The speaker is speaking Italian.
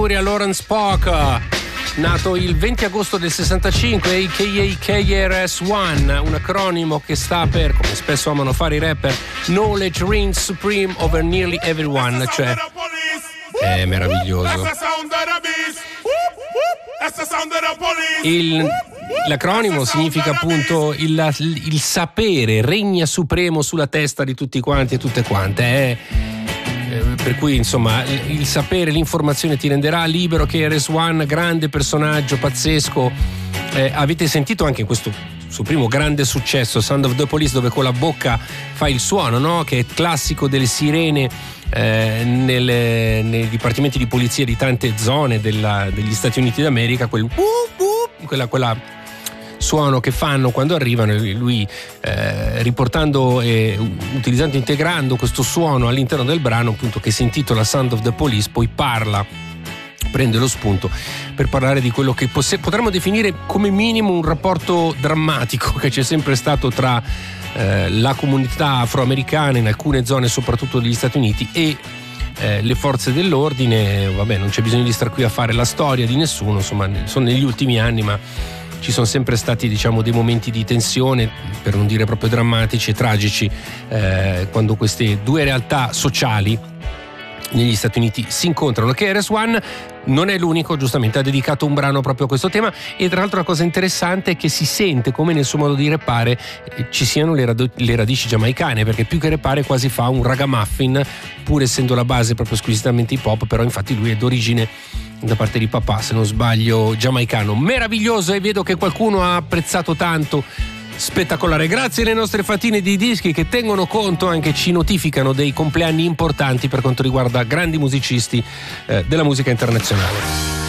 auguri a Lawrence Parker, nato il 20 agosto del 65, a.k.a. KRS-One, un acronimo che sta per, come spesso amano fare i rapper, Knowledge Reigns Supreme Over Nearly Everyone, cioè è meraviglioso. L'acronimo significa appunto il sapere regna supremo sulla testa di tutti quanti e tutte quante. Per cui insomma il sapere, l'informazione ti renderà libero. KRS-One, grande personaggio, pazzesco. Avete sentito anche in questo suo primo grande successo, Sound of the Police, dove con la bocca fa il suono, no? Che è classico delle sirene nei dipartimenti di polizia di tante zone degli Stati Uniti d'America, quella suono che fanno quando arrivano, e lui riportando e integrando questo suono all'interno del brano, appunto, che si intitola Sound of the Police, poi prende lo spunto per parlare di quello che potremmo definire come minimo un rapporto drammatico che c'è sempre stato tra la comunità afroamericana in alcune zone, soprattutto degli Stati Uniti, e le forze dell'ordine. Vabbè, non c'è bisogno di star qui a fare la storia di nessuno, insomma, sono negli ultimi anni, ma ci sono sempre stati, diciamo, dei momenti di tensione, per non dire proprio drammatici e tragici, quando queste due realtà sociali negli Stati Uniti si incontrano. KRS-One non è l'unico, giustamente ha dedicato un brano proprio a questo tema, e tra l'altro la cosa interessante è che si sente come nel suo modo di rappare ci siano le radici giamaicane, perché più che rappare quasi fa un ragamuffin, pur essendo la base proprio squisitamente hip hop, però infatti lui è d'origine, da parte di papà, se non sbaglio, giamaicano. Meraviglioso, e vedo che qualcuno ha apprezzato tanto. Spettacolare, grazie alle nostre fatine di dischi che tengono conto, anche ci notificano dei compleanni importanti per quanto riguarda grandi musicisti della musica internazionale.